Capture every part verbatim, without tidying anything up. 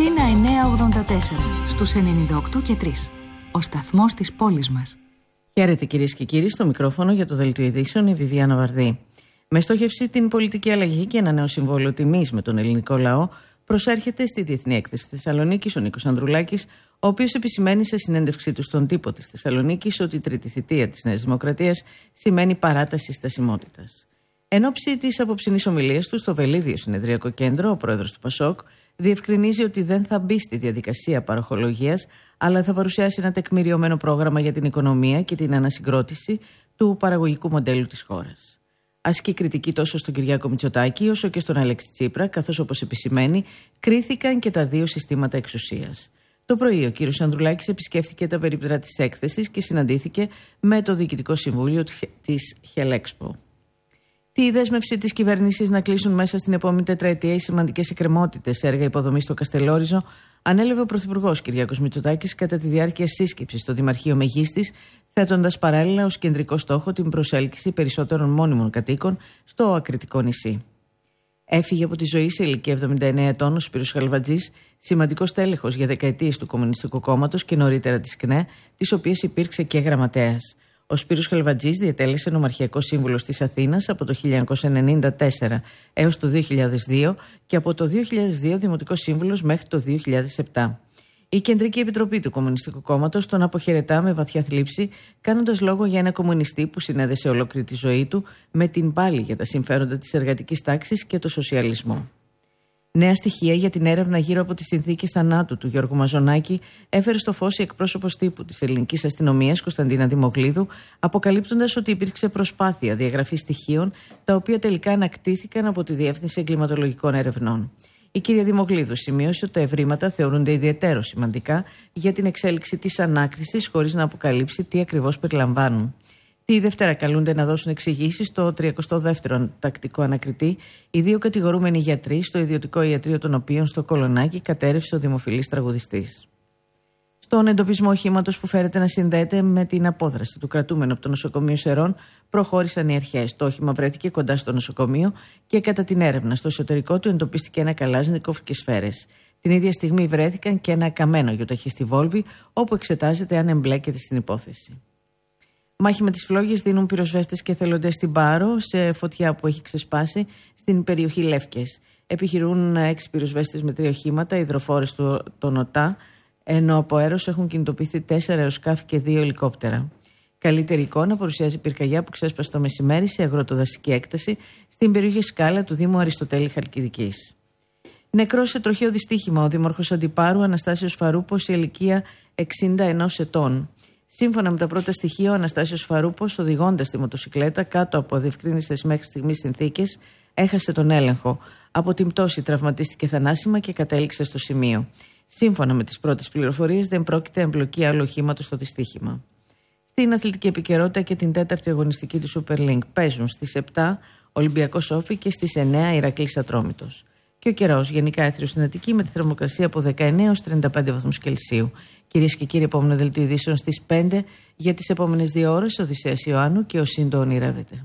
Αθήνα εννιακόσια ογδόντα τέσσερα, στους ενενήντα οκτώ και τρία. Ο σταθμός της πόλης μας. Χαίρετε κυρίες και κύριοι, στο μικρόφωνο για το Δελτίο Ειδήσεων η Βιβιάνα Βαρδί. Με στόχευση την πολιτική αλλαγή και ένα νέο συμβόλαιο τιμής με τον ελληνικό λαό, προσέρχεται στη Διεθνή Έκθεση Θεσσαλονίκης ο Νίκος Ανδρουλάκης, ο οποίος επισημαίνει σε συνέντευξή του στον τύπο της Θεσσαλονίκης ότι η τρίτη θητεία της Νέας Δημοκρατίας σημαίνει παράταση στασιμότητας. Εν ώψη της απόψινής ομιλίας του στο Βελίδιο Συνεδριακό Κέντρο, ο πρόεδρος του Πασόκ διευκρινίζει ότι δεν θα μπει στη διαδικασία παροχολογίας, αλλά θα παρουσιάσει ένα τεκμηριωμένο πρόγραμμα για την οικονομία και την ανασυγκρότηση του παραγωγικού μοντέλου της χώρας. Ασκεί κριτική τόσο στον Κυριάκο Μητσοτάκη όσο και στον Αλέξη Τσίπρα, καθώς όπως επισημαίνει, κρίθηκαν και τα δύο συστήματα εξουσίας. Το πρωί ο κύριος Ανδρουλάκης επισκέφθηκε τα περίπτερα της έκθεσης και συναντήθηκε με το Διοικητικό Συμβούλιο της Χελέξπο. Τη δέσμευση της κυβέρνησης να κλείσουν μέσα στην επόμενη τετραετία οι σημαντικές εκκρεμότητες έργα υποδομής στο Καστελόριζο ανέλαβε ο Πρωθυπουργός Κυριάκος Μητσοτάκης κατά τη διάρκεια σύσκεψης στο Δημαρχείο Μεγίστης, θέτοντας παράλληλα ως κεντρικό στόχο την προσέλκυση περισσότερων μόνιμων κατοίκων στο ακριτικό νησί. Έφυγε από τη ζωή σε ηλικία εβδομήντα εννέα ετών ο Σπύρος Χαλβατζής, σημαντικός τέλεχος για δεκαετίες του Κομμουνιστικού Κόμματος και νωρίτερα της ΚΝΕ, της οποίας υπήρξε και γραμματέας. Ο Σπύρος Χαλβατζής διετέλεσε νομαρχιακός σύμβουλος της Αθήνας από το χίλια εννιακόσια ενενήντα τέσσερα έως το δύο χιλιάδες δύο και από το δύο χιλιάδες δύο δημοτικός σύμβουλος μέχρι το δύο χιλιάδες επτά. Η Κεντρική Επιτροπή του Κομμουνιστικού Κόμματος τον αποχαιρετά με βαθιά θλίψη, κάνοντας λόγο για ένα κομμουνιστή που συνέδεσε ολόκληρη τη ζωή του με την πάλη για τα συμφέροντα της εργατικής τάξης και το σοσιαλισμό. Νέα στοιχεία για την έρευνα γύρω από τις συνθήκες θανάτου του Γιώργου Μαζονάκη έφερε στο φως η εκπρόσωπος τύπου της ελληνικής αστυνομίας Κωνσταντίνα Δημογλίδου, αποκαλύπτοντας ότι υπήρξε προσπάθεια διαγραφής στοιχείων, τα οποία τελικά ανακτήθηκαν από τη Διεύθυνση Εγκληματολογικών Ερευνών. Η κυρία Δημογλίδου σημείωσε ότι τα ευρήματα θεωρούνται ιδιαιτέρω σημαντικά για την εξέλιξη της ανάκρισης, χωρίς να αποκαλύψει τι ακριβώς περιλαμβάνουν. Τη Δευτέρα καλούνται να δώσουν εξηγήσεις στο τριακοστό δεύτερο τακτικό ανακριτή οι δύο κατηγορούμενοι γιατροί στο ιδιωτικό ιατρείο των οποίων στο Κολονάκι κατέρευσε ο δημοφιλής τραγουδιστής. Στον εντοπισμό οχήματος που φέρεται να συνδέεται με την απόδραση του κρατούμενου από το νοσοκομείο Σερών προχώρησαν οι αρχές. Το όχημα βρέθηκε κοντά στο νοσοκομείο και κατά την έρευνα στο εσωτερικό του εντοπίστηκε ένα καλάζνικοφ και σφαίρες. Την ίδια στιγμή βρέθηκαν και ένα καμένο γιοταχή στη Βόλβη, όπου εξετάζεται αν εμπλέκεται στην υπόθεση. Μάχη με τις φλόγες δίνουν πυροσβέστες και εθελοντές στην Πάρο σε φωτιά που έχει ξεσπάσει στην περιοχή Λεύκες. Επιχειρούν έξι πυροσβέστες με τρία οχήματα, υδροφόρες του τον ΟΤΑ, ενώ από αέρος έχουν κινητοποιηθεί τέσσερα αεροσκάφη και δύο ελικόπτερα. Καλύτερη εικόνα παρουσιάζει πυρκαγιά που ξέσπασε το μεσημέρι σε αγροτοδασική έκταση στην περιοχή Σκάλα του Δήμου Αριστοτέλη Χαλκιδικής. Νεκρός σε τροχαίο δυστύχημα ο δήμαρχος Αντιπάρου Αναστάσιος Φαρούπος σε ηλικία εξήντα ενός ετών. Σύμφωνα με τα πρώτα στοιχεία, ο Αναστάσιος Φαρούπος, οδηγώντας τη μοτοσικλέτα κάτω από αδιευκρίνιστες μέχρι στιγμής συνθήκες, έχασε τον έλεγχο. Από την πτώση τραυματίστηκε θανάσιμα και κατέληξε στο σημείο. Σύμφωνα με τις πρώτες πληροφορίες, δεν πρόκειται εμπλοκή άλλου οχήματος στο δυστύχημα. Στην αθλητική επικαιρότητα και την τέταρτη αγωνιστική του Super League παίζουν στις επτά Ολυμπιακός Όφη και στις εννέα Ηρακλής Ατρόμητος. Και ο καιρός γενικά έθριο στην Αττική με τη θερμοκρασία από δεκαεννέα έως τριάντα πέντε βαθμούς Κελσίου. Κυρίες και κύριοι, επόμενο δελτίο ειδήσεων στις πέντε για τις επόμενες δύο ώρες. Οδυσσέας Ιωάννου και ο Σύντο ονειρεύεται.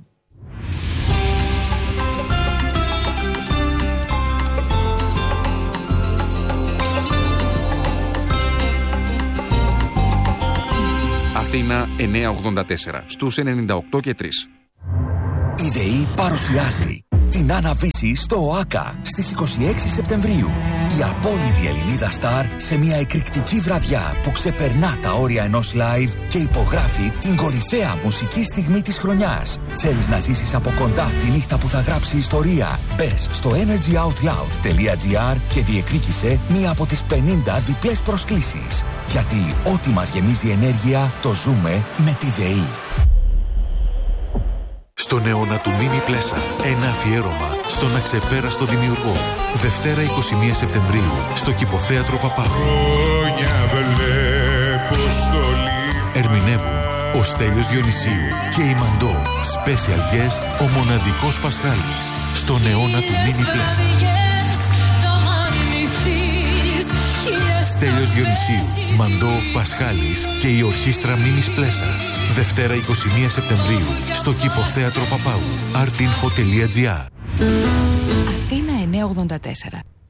Αθήνα εννιακόσια ογδόντα τέσσερα στους ενενήντα οκτώ και τρία. Η ΔΕΗ παρουσιάζει την Άννα-Βύση στο ΟΑΚΑ στις είκοσι έξι Σεπτεμβρίου. Η απόλυτη Ελληνίδα στάρ σε μια εκρηκτική βραδιά που ξεπερνά τα όρια ενός live και υπογράφει την κορυφαία μουσική στιγμή της χρονιάς. Θέλεις να ζήσεις από κοντά τη νύχτα που θα γράψει ιστορία? Μπες στο energy out loud τελεία gr και διεκδίκησε μία από τις πενήντα διπλές προσκλήσεις. Γιατί ό,τι μας γεμίζει ενέργεια το ζούμε με τη ΔΕΗ. Στον αιώνα του Μίνι Πλέσα, ένα αφιέρωμα στον αξεπέραστο δημιουργό. Δευτέρα εικοστή πρώτη Σεπτεμβρίου, στο Κηποθέατρο Παπάγου. Ερμηνεύουν ο Στέλιος Διονυσίου και η Μαντώ. Special guest, ο μοναδικός Πασχάλης. Στον αιώνα του Μίνι Πλέσα. Στέλιος Διονυσίου, Μαντώ, Πασχάλης και η ορχήστρα Μίνις Πλέσας. Δευτέρα εικοστή πρώτη Σεπτεμβρίου στο Κηποθέατρο Παπάγου. artinfo τελεία gr. Αθήνα εννιακόσια ογδόντα τέσσερα.